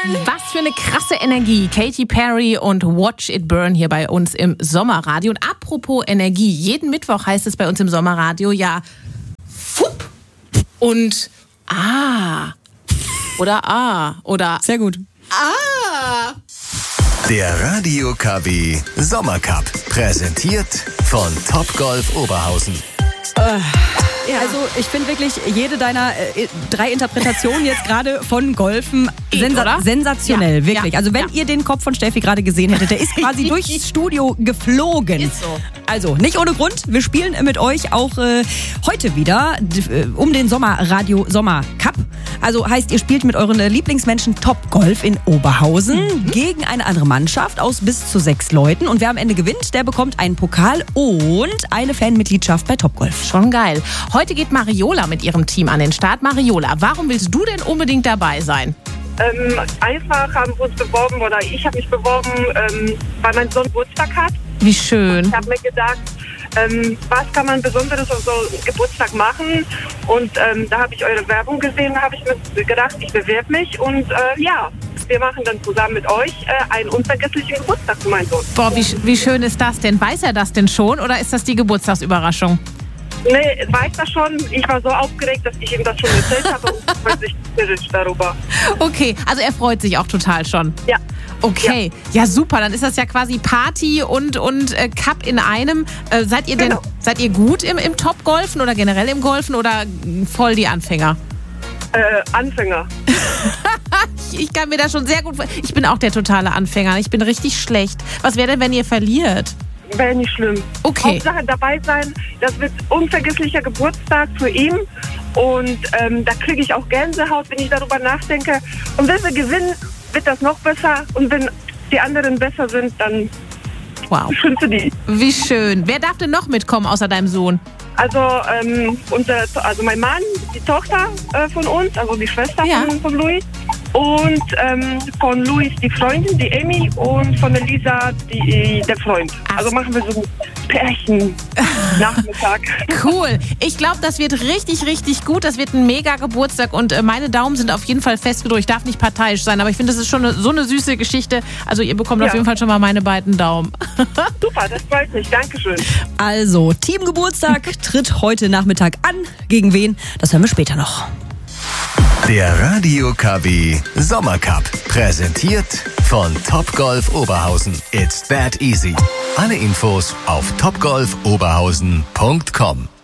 Was für eine krasse Energie. Katy Perry und Watch It Burn hier bei uns im Sommerradio. Und apropos Energie, jeden Mittwoch heißt es bei uns im Sommerradio ja Fupp und oder sehr gut. Der Radio KW Sommercup, präsentiert von Topgolf Oberhausen. Also ich finde wirklich jede deiner 3 Interpretationen jetzt gerade von Golfen sensationell, wirklich. Also wenn ihr den Kopf von Steffi gerade gesehen hättet, der ist quasi durchs Studio geflogen. Ist so. Also nicht ohne Grund, wir spielen mit euch auch heute wieder um den Sommerradio Sommercup. Also heißt, ihr spielt mit euren Lieblingsmenschen Topgolf in Oberhausen gegen eine andere Mannschaft aus bis zu 6 Leuten. Und wer am Ende gewinnt, der bekommt einen Pokal und eine Fanmitgliedschaft bei Topgolf. Schon geil. Heute geht Mariola mit ihrem Team an den Start. Mariola, warum willst du denn unbedingt dabei sein? Einfach haben wir uns beworben, oder ich habe mich beworben, weil mein Sohn Geburtstag hat. Wie schön. Ich habe mir gedacht, was kann man Besonderes auf so einen Geburtstag machen? Und da habe ich eure Werbung gesehen, da habe ich mir gedacht, ich bewerbe mich und wir machen dann zusammen mit euch einen unvergesslichen Geburtstag für meinen Sohn. Boah, wie schön ist das denn? Weiß er das denn schon oder ist das die Geburtstagsüberraschung? Nee, weiß das schon. Ich war so aufgeregt, dass ich ihm das schon erzählt habe und freut sich tierisch darüber. Okay, also er freut sich auch total schon. Ja. Okay, ja super, dann ist das ja quasi Party und Cup in einem. Seid ihr gut im Top-Golfen oder generell im Golfen oder voll die Anfänger? Anfänger. Ich kann mir das schon sehr gut vorstellen. Ich bin auch der totale Anfänger. Ich bin richtig schlecht. Was wäre denn, wenn ihr verliert? Wäre nicht schlimm. Okay. Hauptsache dabei sein. Das wird unvergesslicher Geburtstag für ihn. Und da kriege ich auch Gänsehaut, wenn ich darüber nachdenke. Und wenn wir gewinnen, wird das noch besser. Und wenn die anderen besser sind, dann schönste die. Wie schön. Wer darf denn noch mitkommen außer deinem Sohn? Also, also mein Mann, die Tochter von uns, also die Schwester von Luis. Und von Luis die Freundin, die Amy, und von der Lisa der Freund. Also machen wir so ein Pärchen-Nachmittag. Cool. Ich glaube, das wird richtig, richtig gut. Das wird ein mega Geburtstag und meine Daumen sind auf jeden Fall fest gedrückt. Ich darf nicht parteiisch sein, aber ich finde, das ist schon so eine süße Geschichte. Also ihr bekommt auf jeden Fall schon mal meine beiden Daumen. Super, das freut mich. Dankeschön. Also, Teamgeburtstag tritt heute Nachmittag an. Gegen wen? Das hören wir später noch. Der Radio KW Sommercup, präsentiert von Topgolf Oberhausen. It's that easy. Alle Infos auf topgolfoberhausen.com.